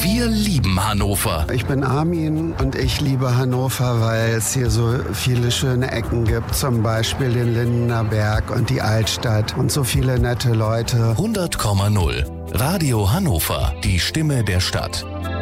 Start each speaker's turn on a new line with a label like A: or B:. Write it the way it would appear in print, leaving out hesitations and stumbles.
A: Wir lieben Hannover.
B: Ich bin Armin und ich liebe Hannover, weil es hier so viele schöne Ecken gibt. Zum Beispiel den Lindener Berg und die Altstadt und so viele nette Leute.
A: 100,0. Radio Hannover, die Stimme der Stadt.